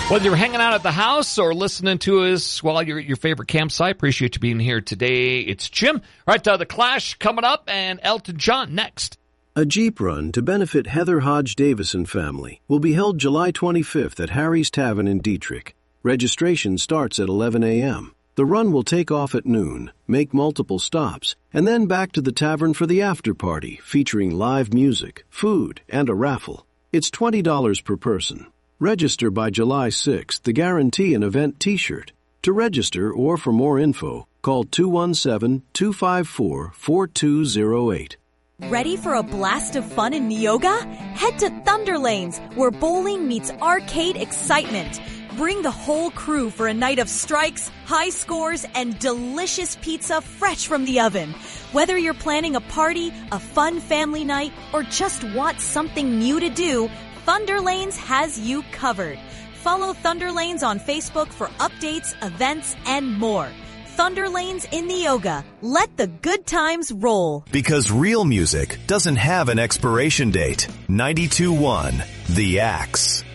Whether you're hanging out at the house or listening to us while you're at your favorite campsite, appreciate you being here today. It's Jim. All right, The Clash coming up and Elton John next. A Jeep run to benefit Heather Hodge Davison family will be held July 25th at Harry's Tavern in Dietrich. Registration starts at 11 a.m. The run will take off at noon, make multiple stops, and then back to the tavern for the after party featuring live music, food, and a raffle. It's $20 per person. Register by July 6th to guarantee an event t-shirt. To register or for more info, call 217-254-4208. Ready for a blast of fun in Neoga? Head to Thunder Lanes, where bowling meets arcade excitement. Bring the whole crew for a night of strikes, high scores, and delicious pizza fresh from the oven. Whether you're planning a party, a fun family night, or just want something new to do, Thunder Lanes has you covered. Follow Thunder Lanes on Facebook for updates, events, and more. Thunder Lanes in Neoga. Let the good times roll. Because real music doesn't have an expiration date. 92.1 The Axe.